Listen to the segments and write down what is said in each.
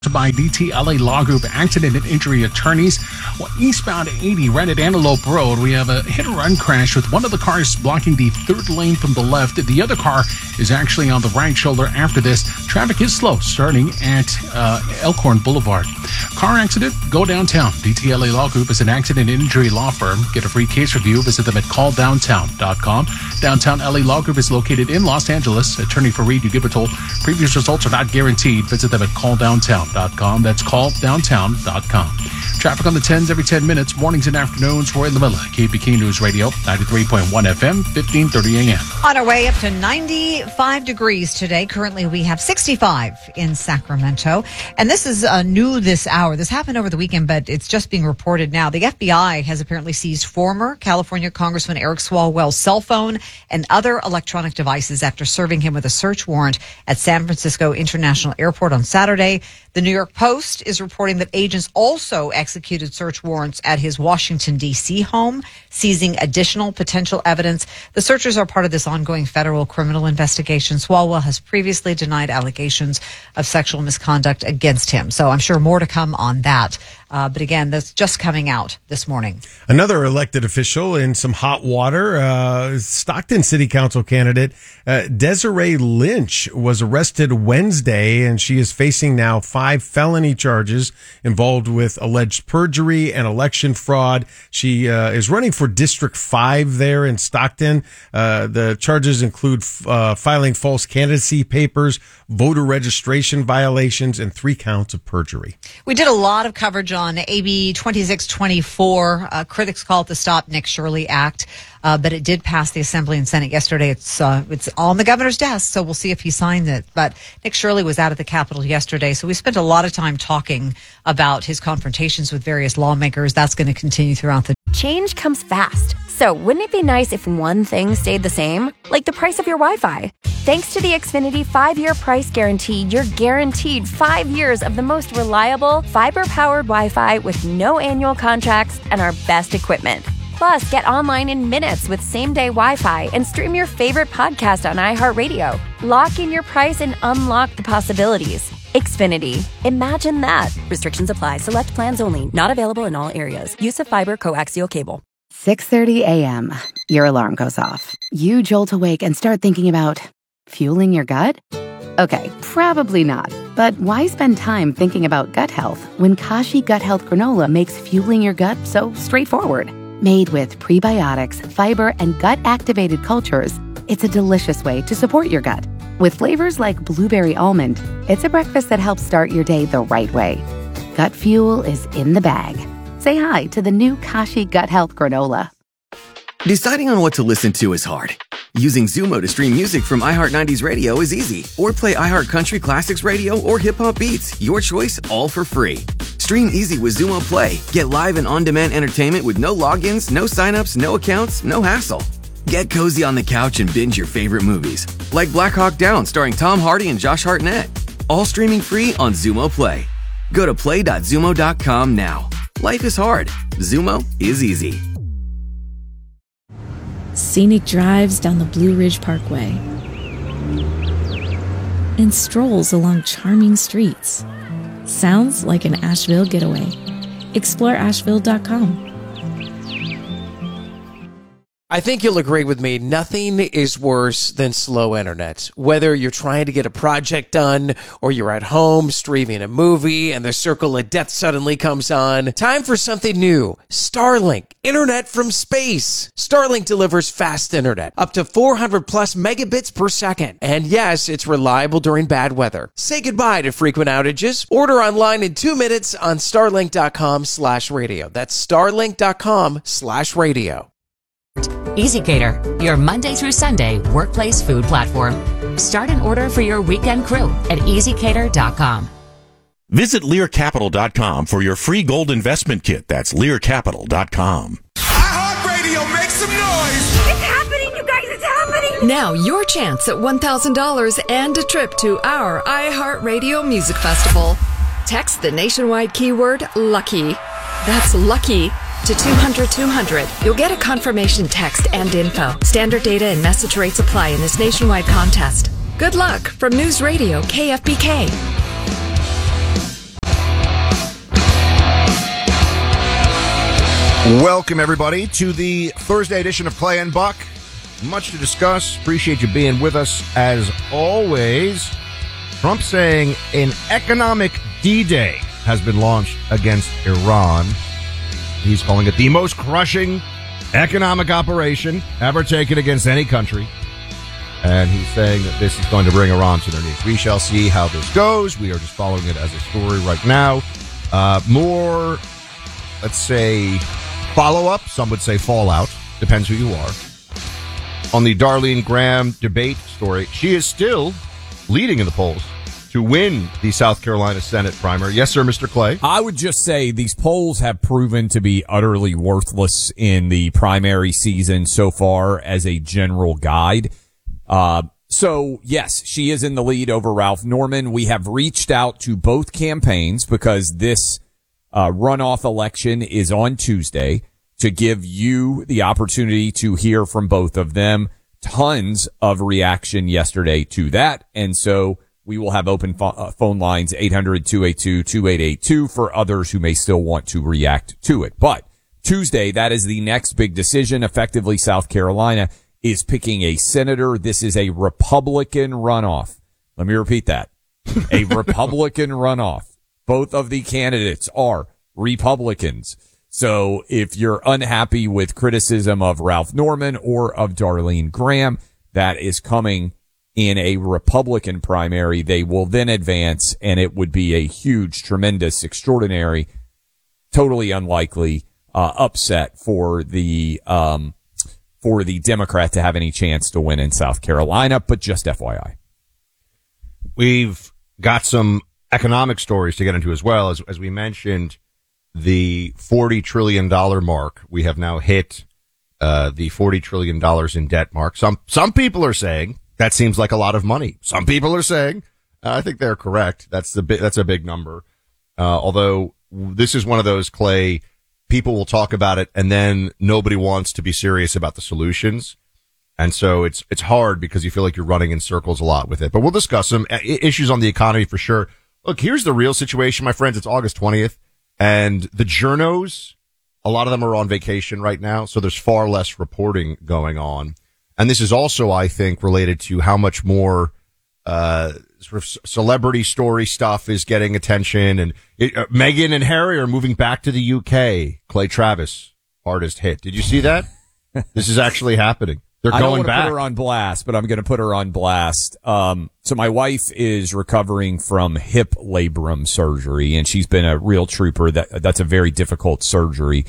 By DTLA Law Group Accident and Injury Attorneys. Well, eastbound 80 right at Antelope Road, we have a hit-and-run crash with one of the cars blocking the third lane from the left. The other car is actually on the right shoulder after this. Traffic is slow starting at Elkhorn Boulevard. Car accident? Go downtown. DTLA Law Group is an accident and injury law firm. Get a free case review. Visit them at calldowntown.com. Downtown LA Law Group is located in Los Angeles. Attorney Fareed Ugibitol. Previous results are not guaranteed. Visit them at calldowntown.com. That's calldowntown.com. Traffic on the 10s every 10 minutes, mornings and afternoons. Roy Lamilla, KPK News Radio, 93.1 FM, 1530 AM. On our way up to 95 degrees today. Currently, we have 65 in Sacramento. And this is new this hour. This happened over the weekend, but it's just being reported now. The FBI has apparently seized former California Congressman Eric Swalwell's cell phone and other electronic devices after serving him with a search warrant at San Francisco International Airport on Saturday. The New York Post is reporting that agents also executed search warrants at his Washington, D.C. home, seizing additional potential evidence. The searches are part of this ongoing federal criminal investigation. Swalwell has previously denied allegations of sexual misconduct against him. So I'm sure more to come on that. But again, that's just coming out this morning. Another elected official in some hot water. Stockton City Council candidate Desiree Lynch was arrested Wednesday, and she is facing now 5 felony charges involved with alleged perjury and election fraud. She is running for District 5 there in Stockton. The charges include filing false candidacy papers, voter registration violations, and 3 counts of perjury. We did a lot of coverage on AB 2624. Critics call it the Stop Nick Shirley Act, but it did pass the Assembly and Senate yesterday. It's on the governor's desk, so we'll see if he signs it. But Nick Shirley was out at the Capitol yesterday, so we spent a lot of time talking about his confrontations with various lawmakers. That's going to continue throughout the Change comes fast. So wouldn't it be nice if one thing stayed the same? Like the price of your Wi-Fi. Thanks to the Xfinity 5-year price guarantee, you're guaranteed 5 years of the most reliable, fiber-powered Wi-Fi with no annual contracts and our best equipment. Plus, get online in minutes with same-day Wi-Fi and stream your favorite podcast on iHeartRadio. Lock in your price and unlock the possibilities. Xfinity. Imagine that. Restrictions apply. Select plans only. Not available in all areas. Use of fiber coaxial cable. 6:30 a.m. Your alarm goes off. You jolt awake and start thinking about fueling your gut? Okay, probably not. But why spend time thinking about gut health when Kashi Gut Health Granola makes fueling your gut so straightforward? Made with prebiotics, fiber, and gut-activated cultures, it's a delicious way to support your gut. With flavors like blueberry almond, it's a breakfast that helps start your day the right way. Gut fuel is in the bag. Say hi to the new Kashi Gut Health Granola. Deciding on what to listen to is hard. Using Zumo to stream music from iHeart 90s Radio is easy. Or play iHeart Country Classics Radio or Hip Hop Beats. Your choice, all for free. Stream easy with Zumo Play. Get live and on-demand entertainment with no logins, no signups, no accounts, no hassle. Get cozy on the couch and binge your favorite movies. Like Black Hawk Down starring Tom Hardy and Josh Hartnett. All streaming free on Zumo Play. Go to play.zumo.com now. Life is hard. Zumo is easy. Scenic drives down the Blue Ridge Parkway and strolls along charming streets. Sounds like an Asheville getaway. Explore Asheville.com. I think you'll agree with me, nothing is worse than slow internet. Whether you're trying to get a project done or you're at home streaming a movie and the circle of death suddenly comes on, time for something new. Starlink, internet from space. Starlink delivers fast internet, up to 400 plus megabits per second. And yes, it's reliable during bad weather. Say goodbye to frequent outages. Order online in 2 minutes on starlink.com/radio. That's starlink.com/radio. EasyCater, your Monday through Sunday workplace food platform. Start an order for your weekend crew at EasyCater.com. Visit LearCapital.com for your free gold investment kit. That's LearCapital.com. iHeartRadio, make some noise! It's happening, you guys, it's happening! Now your chance at $1,000 and a trip to our iHeartRadio Music Festival. Text the nationwide keyword LUCKY. That's LUCKY to 200-200. You'll get a confirmation text and info. Standard data and message rates apply in this nationwide contest. Good luck from News Radio KFBK. Welcome, everybody, to the Thursday edition of Clay and Buck. Much to discuss. Appreciate you being with us, as always. Trump saying an economic D-Day has been launched against Iran. He's calling it the most crushing economic operation ever taken against any country. And he's saying that this is going to bring Iran to their knees. We shall see how this goes. We are just following it as a story right now. More, let's say, follow-up, some would say fallout, depends who you are. On the Darlene Graham debate story, she is still leading in the polls to win the South Carolina Senate primary. Yes, sir, Mr. Clay? I would just say these polls have proven to be utterly worthless in the primary season so far as a general guide. So, yes, she is in the lead over Ralph Norman. We have reached out to both campaigns because this runoff election is on Tuesday to give you the opportunity to hear from both of them. Tons of reaction yesterday to that. And so we will have open phone lines 800-282-2882 for others who may still want to react to it. But Tuesday, that is the next big decision. Effectively, South Carolina is picking a senator. This is a Republican runoff. Let me repeat that. A Republican runoff. Both of the candidates are Republicans. So if you're unhappy with criticism of Ralph Norman or of Darlene Graham, that is coming in a Republican primary. They will then advance, and it would be a huge, tremendous, extraordinary, totally unlikely upset for the Democrat to have any chance to win in South Carolina. But just FYI, we've got some economic stories to get into as well. As we mentioned, the $40 trillion mark. We have now hit the $40 trillion in debt mark. Some people are saying that seems like a lot of money. Some people are saying, I think they're correct. That's a big number. Although this is one of those, Clay, people will talk about it and then nobody wants to be serious about the solutions. And so it's hard because you feel like you're running in circles a lot with it. But we'll discuss some issues on the economy for sure. Look, here's the real situation, my friends. It's August 20th. And the journos, a lot of them are on vacation right now, so there's far less reporting going on. And this is also, I think, related to how much more sort of celebrity story stuff is getting attention. And Meghan and Harry are moving back to the UK. Clay Travis, hardest hit. Did you see that? This is actually happening. They're going back. I don't want to put her on blast, but I'm going to put her on blast. So my wife is recovering from hip labrum surgery, and she's been a real trooper. That's a very difficult surgery.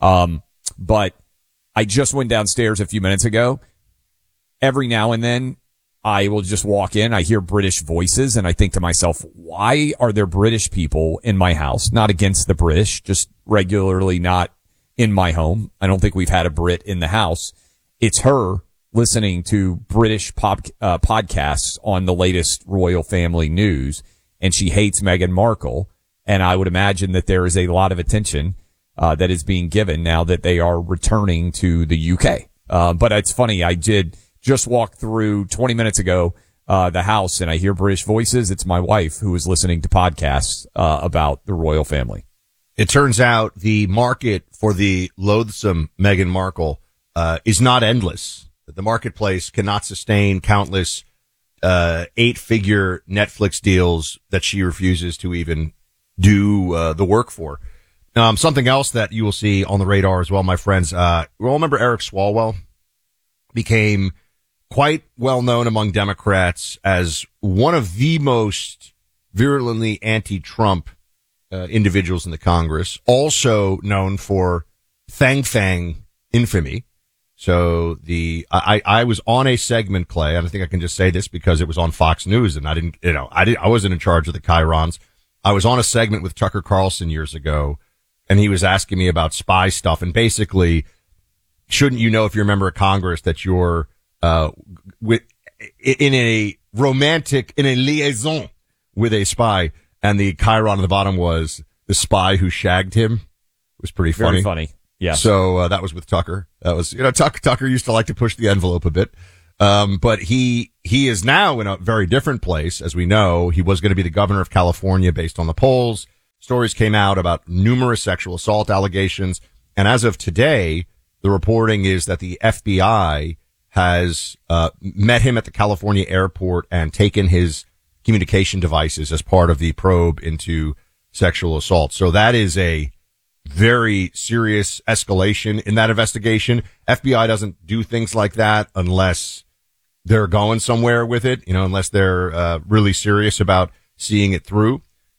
But I just went downstairs a few minutes ago. Every now and then I will just walk in. I hear British voices, and I think to myself, why are there British people in my house? Not against the British, just regularly not in my home. I don't think we've had a Brit in the house. It's her listening to British podcasts on the latest royal family news, and she hates Meghan Markle. And I would imagine that there is a lot of attention that is being given now that they are returning to the UK. But it's funny. I did just walk through 20 minutes ago the house, and I hear British voices. It's my wife who is listening to podcasts about the royal family. It turns out the market for the loathsome Meghan Markle is not endless. The marketplace cannot sustain countless 8-figure Netflix deals that she refuses to even do the work for. Something else that you will see on the radar as well, my friends. We all remember Eric Swalwell became quite well known among Democrats as one of the most virulently anti-Trump individuals in the Congress, also known for Fang infamy. So I was on a segment, Clay, and I think I can just say this because it was on Fox News, and I wasn't in charge of the chyrons. I was on a segment with Tucker Carlson years ago, and he was asking me about spy stuff, and basically, shouldn't you know if you're a member of Congress that you're in a liaison with a spy? And the chyron on the bottom was the spy who shagged him. It was pretty funny. Very funny. Yeah. So that was with Tucker. That was, Tucker used to like to push the envelope a bit. But he is now in a very different place. As we know, he was going to be the governor of California based on the polls. Stories came out about numerous sexual assault allegations. And as of today, the reporting is that the FBI has met him at the California airport and taken his communication devices as part of the probe into sexual assault. So that is a very serious escalation in that investigation. FBI doesn't do things like that unless they're going somewhere with it, unless they're really serious about seeing it through.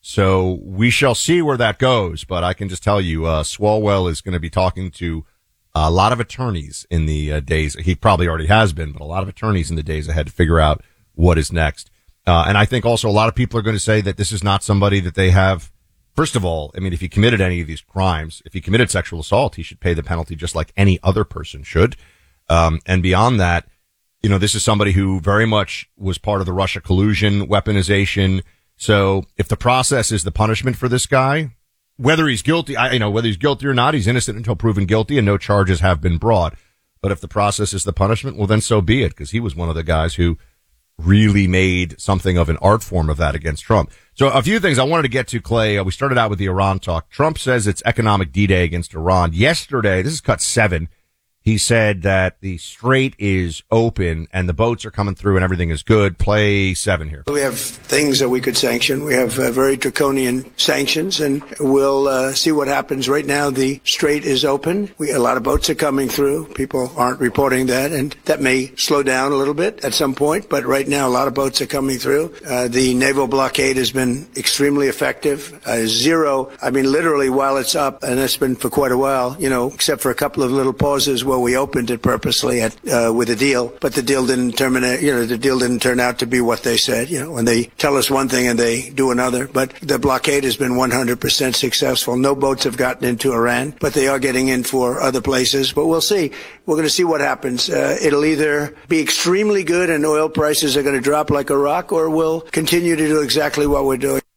So we shall see where that goes. But I can just tell you, Swalwell is going to be talking to a lot of attorneys in the days. He probably already has been, but a lot of attorneys in the days ahead to figure out what is next. And I think also a lot of people are going to say that this is not somebody that they have. First of all, I mean, if he committed any of these crimes, if he committed sexual assault, he should pay the penalty just like any other person should. And beyond that, this is somebody who very much was part of the Russia collusion, weaponization. So if the process is the punishment for this guy, whether he's guilty, whether he's guilty or not, he's innocent until proven guilty and no charges have been brought. But if the process is the punishment, well, then so be it, because he was one of the guys who really made something of an art form of that against Trump. So a few things I wanted to get to, Clay. We started out with the Iran talk. Trump says it's economic D-Day against Iran. Yesterday, this is cut 7. He said that the strait is open and the boats are coming through and everything is good. Play 7 here. We have things that we could sanction. We have very draconian sanctions, and we'll see what happens. Right now, the strait is open. A lot of boats are coming through. People aren't reporting that, and that may slow down a little bit at some point. But right now, a lot of boats are coming through. The naval blockade has been extremely effective. Zero, literally while it's up, and that's been for quite a while, except for a couple of little pauses where we opened it purposely with a deal, but the deal didn't terminate. The deal didn't turn out to be what they said. When they tell us one thing and they do another. But the blockade has been 100% successful. No boats have gotten into Iran, but they are getting in for other places. But we'll see. We're going to see what happens. It'll either be extremely good and oil prices are going to drop like a rock, or we'll continue to do exactly what we're doing.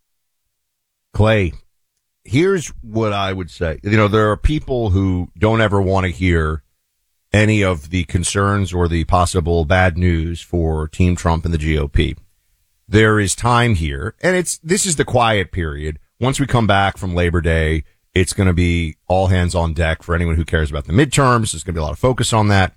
Clay, here's what I would say. There are people who don't ever want to hear any of the concerns or the possible bad news for Team Trump and the GOP. There is time here, and this is the quiet period. Once we come back from Labor Day, it's going to be all hands on deck for anyone who cares about the midterms. There's going to be a lot of focus on that.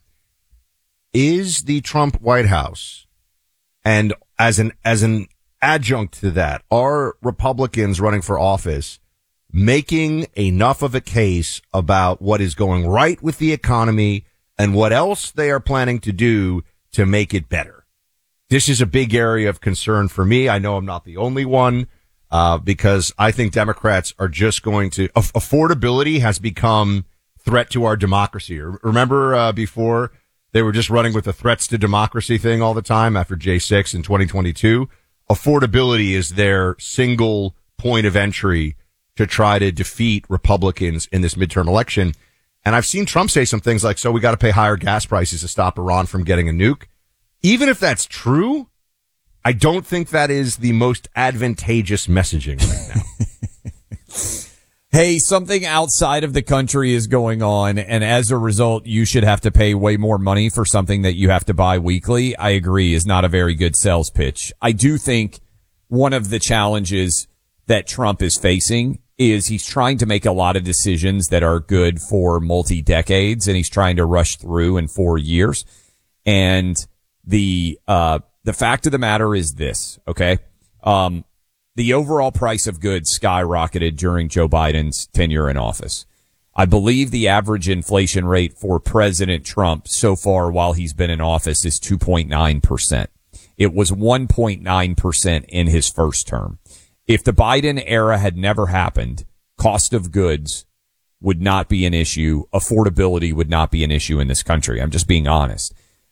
Is the Trump White House, and as an adjunct to that, are Republicans running for office making enough of a case about what is going right with the economy and what else they are planning to do to make it better? This is a big area of concern for me. I know I'm not the only one, because I think Democrats are just going to, affordability has become threat to our democracy. Remember, before they were just running with the threats to democracy thing all the time after J6 in 2022. Affordability is their single point of entry to try to defeat Republicans in this midterm election. And I've seen Trump say some things like, so we got to pay higher gas prices to stop Iran from getting a nuke. Even if that's true, I don't think that is the most advantageous messaging right now. Hey, something outside of the country is going on, and as a result, you should have to pay way more money for something that you have to buy weekly. I agree, is not a very good sales pitch. I do think one of the challenges that Trump is facing is he's trying to make a lot of decisions that are good for multi-decades, and he's trying to rush through in 4 years. And the fact of the matter is this, okay? The overall price of goods skyrocketed during Joe Biden's tenure in office. I believe the average inflation rate for President Trump so far while he's been in office is 2.9%. It was 1.9% in his first term. If the Biden era had never happened, cost of goods would not be an issue. Affordability would not be an issue in this country. I'm just being honest.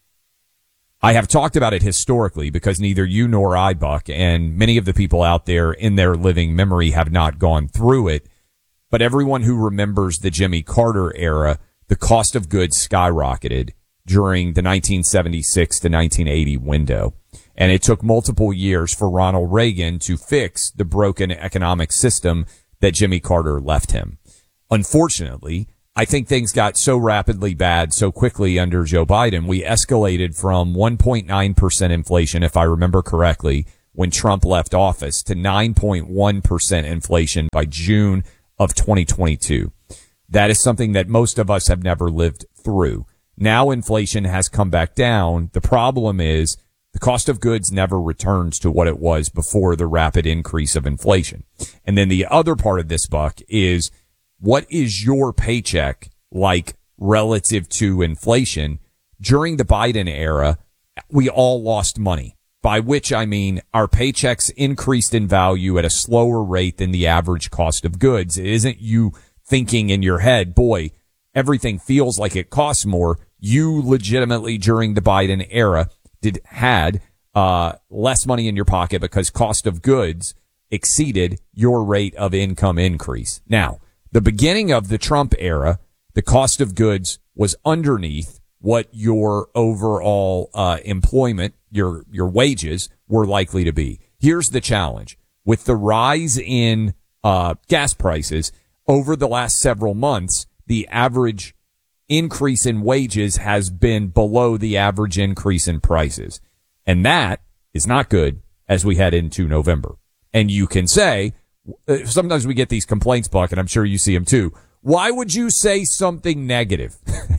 I have talked about it historically because neither you nor I, Buck, and many of the people out there in their living memory have not gone through it. But everyone who remembers the Jimmy Carter era, the cost of goods skyrocketed during the 1976 to 1980 window. And it took multiple years for Ronald Reagan to fix the broken economic system that Jimmy Carter left him. Unfortunately, I think things got so rapidly bad so quickly under Joe Biden. We escalated from 1.9% inflation, if I remember correctly, when Trump left office, to 9.1% inflation by June of 2022. That is something that most of us have never lived through. Now inflation has come back down. The problem is the cost of goods never returns to what it was before the rapid increase of inflation. And then the other part of this, Buck, is what is your paycheck like relative to inflation? During the Biden era, we all lost money, by which I mean our paychecks increased in value at a slower rate than the average cost of goods. It isn't you thinking in your head, boy, everything feels like it costs more. You legitimately during the Biden era had less money in your pocket because cost of goods exceeded your rate of income increase. Now, the beginning of the Trump era, the cost of goods was underneath what your overall employment, your wages were likely to be. Here's the challenge. With the rise in gas prices over the last several months, the average increase in wages has been below the average increase in prices. And that is not good as we head into November. And you can say, sometimes we get these complaints, Buck, and I'm sure you see them too. Why would you say something negative?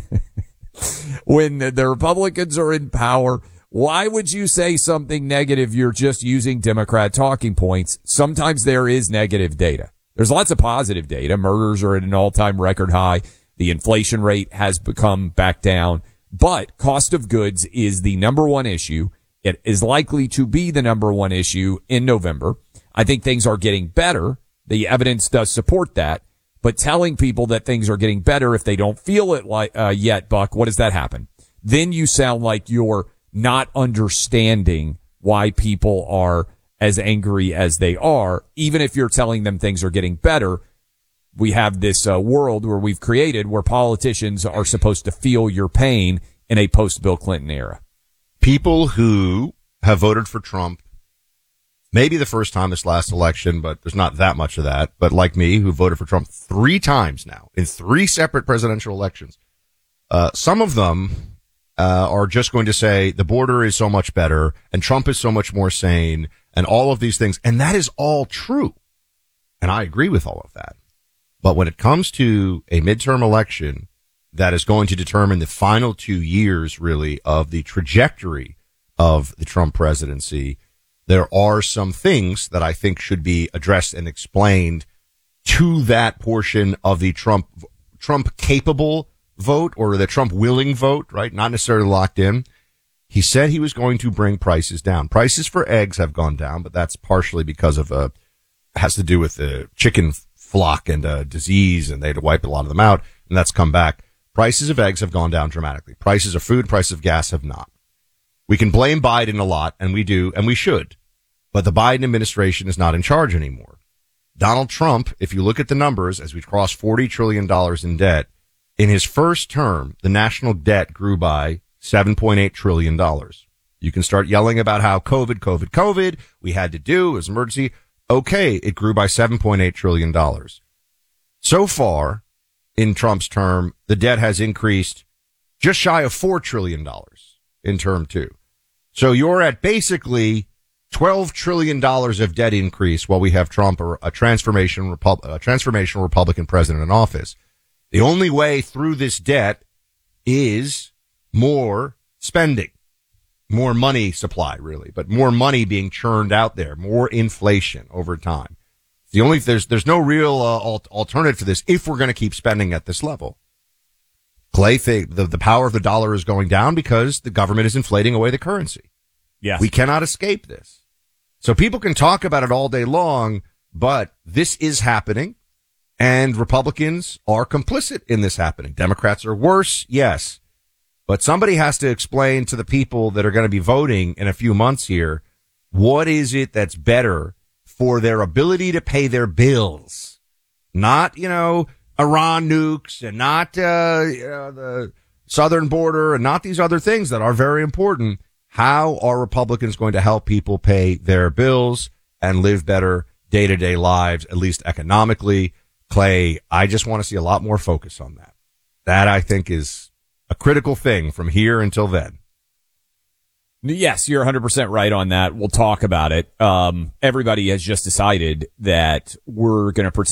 When the Republicans are in power, why would you say something negative? You're just using Democrat talking points. Sometimes there is negative data. There's lots of positive data. Murders are at an all-time record high. The inflation rate has become back down. But cost of goods is the number one issue. It is likely to be the number one issue in November. I think things are getting better. The evidence does support that. But telling people that things are getting better if they don't feel it yet, Buck, what does that happen? Then you sound like you're not understanding why people are as angry as they are. Even if you're telling them things are getting better, we have this world where we've created where politicians are supposed to feel your pain in a post-Bill Clinton era. People who have voted for Trump, maybe the first time this last election, but there's not that much of that. But like me, who voted for Trump 3 times now in 3 separate presidential elections, some of them are just going to say the border is so much better and Trump is so much more sane and all of these things. And that is all true. And I agree with all of that. But when it comes to a midterm election that is going to determine the final 2 years, really, of the trajectory of the Trump presidency, there are some things that I think should be addressed and explained to that portion of the Trump capable vote or the Trump willing vote, right? Not necessarily locked in. He said he was going to bring prices down. Prices for eggs have gone down, but that's partially because of has to do with the chicken flock and disease, and they had to wipe a lot of them out, and that's come back. Prices of eggs have gone down dramatically. Prices of food, prices of gas have not. We can blame Biden a lot, and we do, and we should. But the Biden administration is not in charge anymore. Donald Trump, if you look at the numbers, as we cross $40 trillion in debt, in his first term, the national debt grew by $7.8 trillion. You can start yelling about how COVID, we had to do, it was an emergency. Okay, it grew by $7.8 trillion. So far, in Trump's term, the debt has increased just shy of $4 trillion in term 2. So you're at basically $12 trillion of debt increase while we have Trump, a transformational Republican president in office. The only way through this debt is more spending, more money supply, really, but more money being churned out there, more inflation over time. There's no real alternative to this if we're going to keep spending at this level. Clay, the power of the dollar is going down because the government is inflating away the currency. Yes. We cannot escape this. So people can talk about it all day long, but this is happening, and Republicans are complicit in this happening. Democrats are worse, yes. But somebody has to explain to the people that are going to be voting in a few months here, what is it that's better for their ability to pay their bills? Not, Iran nukes and not the southern border and not these other things that are very important. How are Republicans going to help people pay their bills and live better day-to-day lives, at least economically? Clay, I just want to see a lot more focus on that. That, I think, is a critical thing from here until then. Yes, you're 100% right on that. We'll talk about it. Everybody has just decided that we're going to protect